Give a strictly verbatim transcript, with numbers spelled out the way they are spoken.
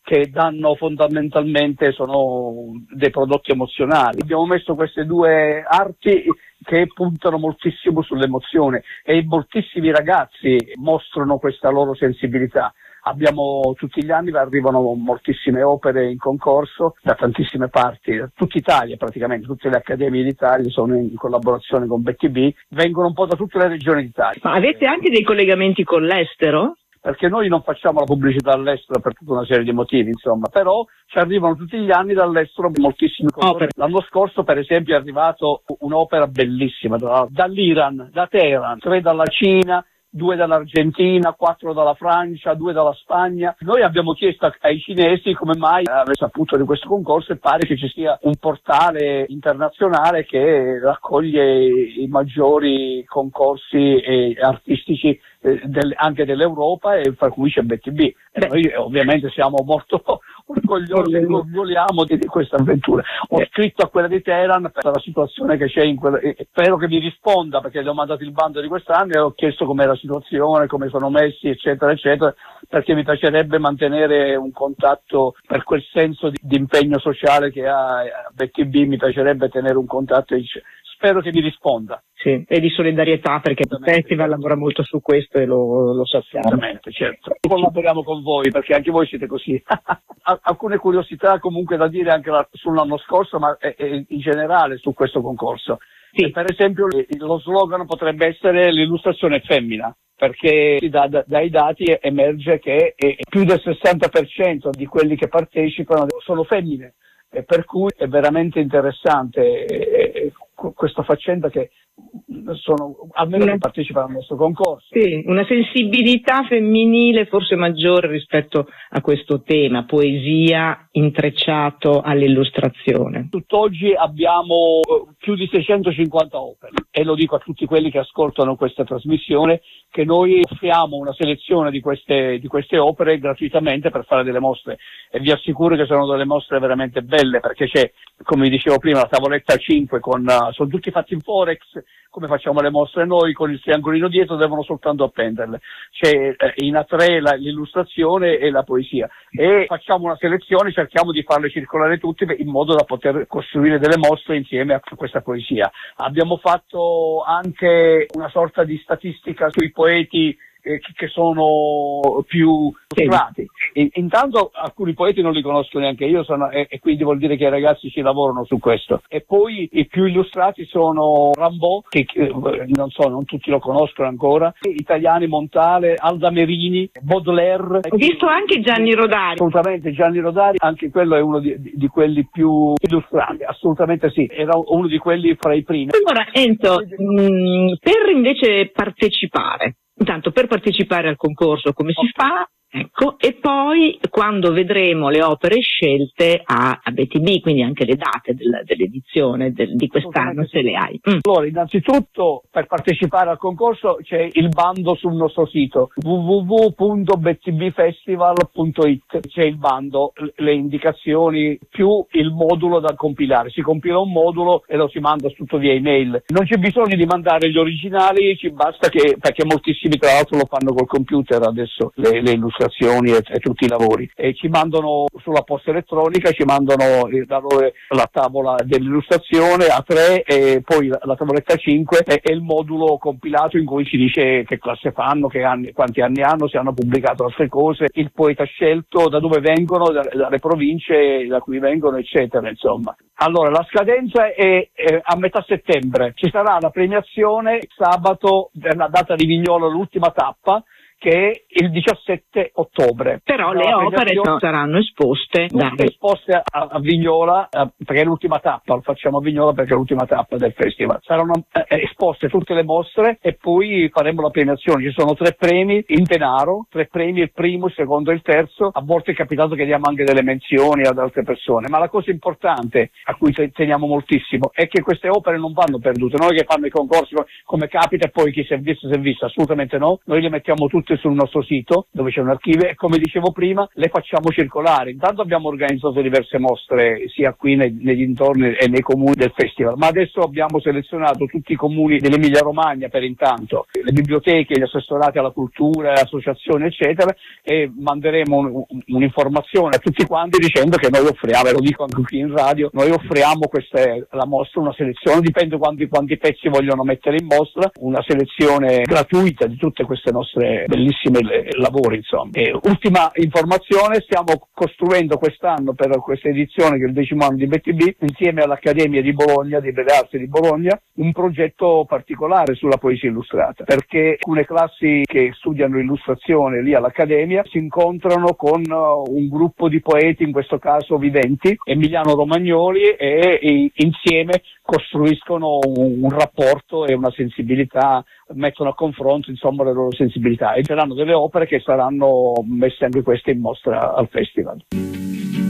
che danno fondamentalmente, sono dei prodotti emozionali. Abbiamo messo queste due arti che puntano moltissimo sull'emozione e moltissimi ragazzi mostrano questa loro sensibilità. Abbiamo tutti gli anni arrivano moltissime opere in concorso da tantissime parti, da tutta Italia praticamente, tutte le accademie d'Italia sono in collaborazione con B T B, vengono un po' da tutte le regioni d'Italia. Ma avete anche dei collegamenti con l'estero? Perché noi non facciamo la pubblicità all'estero per tutta una serie di motivi, insomma, però ci arrivano tutti gli anni dall'estero moltissimi concorsi. L'anno scorso, per esempio, è arrivato un'opera bellissima dall'Iran, da Teheran, tre dalla Cina, due dall'Argentina, quattro dalla Francia, due dalla Spagna. Noi abbiamo chiesto ai cinesi come mai avessero saputo di questo concorso e pare che ci sia un portale internazionale che raccoglie i maggiori concorsi eh, artistici eh, del, anche dell'Europa e fra cui c'è B T B. E noi ovviamente siamo molto orgogliosi e orgogliamo di, di questa avventura. Ho scritto a quella di Teheran per la situazione che c'è in quella, e spero che mi risponda perché gli ho mandato il bando di quest'anno e ho chiesto com'era la situazione, come sono messi, eccetera, eccetera, perché mi piacerebbe mantenere un contatto per quel senso di, di impegno sociale che ha B T B, mi piacerebbe tenere un contatto e spero che mi risponda. Sì, e di solidarietà perché il festival lavora molto su questo e lo, lo sappiamo. Assolutamente, certo. Collaboriamo con voi perché anche voi siete così. Alcune curiosità comunque da dire anche la, sull'anno scorso, ma e, e in generale su questo concorso. Sì. Per esempio lo slogan potrebbe essere l'illustrazione femmina, perché da, da, dai dati emerge che è, più del sessanta per cento di quelli che partecipano sono femmine, e per cui è veramente interessante eh, questa faccenda che sono almeno una, che partecipano al nostro concorso. Sì, una sensibilità femminile forse maggiore rispetto a questo tema, poesia intrecciato all'illustrazione. Tutt'oggi abbiamo più di seicentocinquanta opere e lo dico a tutti quelli che ascoltano questa trasmissione che noi offriamo una selezione di queste, di queste opere gratuitamente per fare delle mostre e vi assicuro che sono delle mostre veramente belle perché c'è, come vi dicevo prima, la tavoletta a cinque con, uh, sono tutti fatti in forex, come facciamo le mostre noi, con il triangolino dietro devono soltanto appenderle. C'è eh, in A tre la, l'illustrazione e la poesia e facciamo una selezione, cerchiamo di farle circolare tutte in modo da poter costruire delle mostre insieme a questa poesia. Abbiamo fatto anche una sorta di statistica sui poeti eh, che sono più illustrati. E, intanto alcuni poeti non li conosco neanche io sono, e, e quindi vuol dire che i ragazzi ci lavorano su questo. E poi i più illustrati sono Rimbaud, che eh, non so, non tutti lo conoscono ancora, italiani Montale, Alda Merini, Baudelaire. Ho visto anche Gianni Rodari. Assolutamente, Gianni Rodari, anche quello è uno di, di, di quelli più illustrati, assolutamente sì, era uno di quelli fra i primi. Allora Enzo, mh, per invece partecipare, intanto per partecipare al concorso come si fa? Ecco, e poi quando vedremo le opere scelte a, a B T B, quindi anche le date del, dell'edizione del, di quest'anno, se le hai. Mm. Allora, innanzitutto per partecipare al concorso c'è il bando sul nostro sito w w w punto b t b festival punto i t, c'è il bando, le indicazioni più il modulo da compilare. Si compila un modulo e lo si manda tutto via email. Non c'è bisogno di mandare gli originali, ci basta che, perché moltissimi tra l'altro lo fanno col computer adesso, le, le illustrazioni E, e tutti i lavori e ci mandano sulla posta elettronica, ci mandano eh, da loro la tavola dell'illustrazione A tre e poi la, la tavoletta A cinque e, e il modulo compilato in cui si dice che classe fanno, che anni, quanti anni hanno, se hanno pubblicato altre cose, il poeta scelto, da dove vengono, da, dalle province da cui vengono, eccetera, insomma. Allora, la scadenza è, è a metà settembre, ci sarà la premiazione sabato per la data di Vignola, l'ultima tappa, che è il diciassette ottobre. Però le opere saranno esposte da... esposte a, a Vignola, a, perché è l'ultima tappa, lo facciamo a Vignola perché è l'ultima tappa del festival. Saranno eh, esposte tutte le mostre e poi faremo la premiazione. Ci sono tre premi in denaro, tre premi, il primo, il secondo e il terzo. A volte è capitato che diamo anche delle menzioni ad altre persone, ma la cosa importante a cui teniamo moltissimo è che queste opere non vanno perdute. Noi che fanno i concorsi come capita e poi chi si è visto si è visto, assolutamente no. Noi le mettiamo tutte tutte sul nostro sito, dove c'è un archivio, e come dicevo prima le facciamo circolare. Intanto abbiamo organizzato diverse mostre sia qui nei, negli intorni e nei comuni del festival, ma adesso abbiamo selezionato tutti i comuni dell'Emilia Romagna per intanto, le biblioteche, gli assessorati alla cultura, le associazioni eccetera, e manderemo un, un'informazione a tutti quanti dicendo che noi offriamo, e lo dico anche qui in radio, noi offriamo queste, la mostra, una selezione, dipende quanti, quanti pezzi vogliono mettere in mostra, una selezione gratuita di tutte queste nostre bellissime lavori, insomma. E ultima informazione, stiamo costruendo quest'anno per questa edizione, che è il decimo anno di B T B, insieme all'Accademia di Bologna, di Belle Arti di Bologna, un progetto particolare sulla poesia illustrata, perché alcune classi che studiano illustrazione lì all'Accademia si incontrano con un gruppo di poeti, in questo caso viventi, Emiliano Romagnoli, e, e insieme costruiscono un, un rapporto e una sensibilità, mettono a confronto insomma le loro sensibilità, e saranno delle opere che saranno messe anche queste in mostra al festival.